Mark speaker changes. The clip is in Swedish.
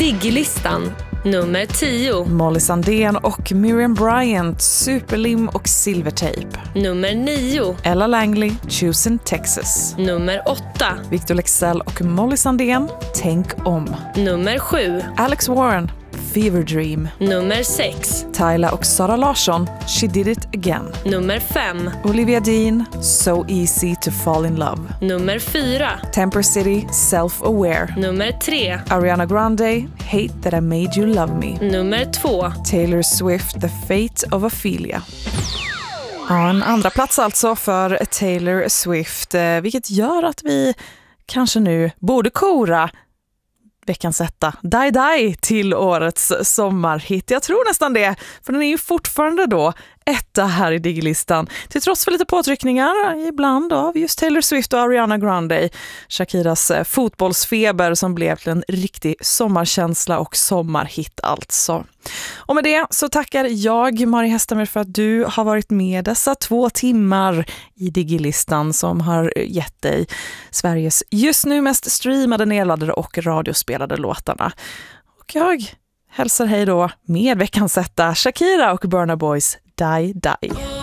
Speaker 1: Diggilistan, nummer 10.
Speaker 2: Molly Sandén och Miriam Bryant, Superlim och Silvertape.
Speaker 1: Nummer 9.
Speaker 2: Ella Langley, Choosing Texas.
Speaker 1: Nummer 8.
Speaker 2: Victor Leksell och Molly Sandén, Tänk om.
Speaker 1: Nummer 7.
Speaker 2: Alex Warren, Fever Dream.
Speaker 1: Nummer 6.
Speaker 2: Tyla och Sara Larsson, She Did It Again.
Speaker 1: Nummer 5.
Speaker 2: Olivia Dean, So Easy to Fall in Love.
Speaker 1: Nummer 4.
Speaker 2: Temper City, Self-Aware.
Speaker 1: Nummer 3.
Speaker 2: Ariana Grande, Hate That I Made You Love Me.
Speaker 1: Nummer 2.
Speaker 2: Taylor Swift, The Fate of Ophelia. Ja, en andra plats alltså för Taylor Swift, vilket gör att vi kanske nu borde kora veckans etta, Die Die, till årets sommarhit. Jag tror nästan det, för den är ju fortfarande då etta här i Diggilistan. Till trots för lite påtryckningar ibland av just Taylor Swift och Ariana Grande. Shakiras fotbollsfeber som blev till en riktig sommarkänsla och sommarhit alltså. Och med det så tackar jag Mari Hästamer för att du har varit med dessa 2 timmar i Diggilistan som har gett dig Sveriges just nu mest streamade, nedladdade och radiospelade låtarna. Och jag hälsar hej då med veckans etta, Shakira och Burna Boys Die Die.